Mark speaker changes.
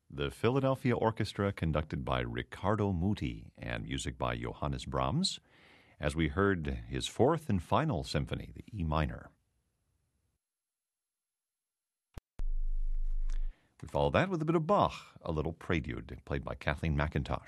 Speaker 1: the Philadelphia Orchestra conducted by Riccardo Muti and music by Johannes Brahms, as we heard his fourth and final symphony, the E minor. We follow that with a bit of Bach, a little prelude played by Kathleen McIntosh.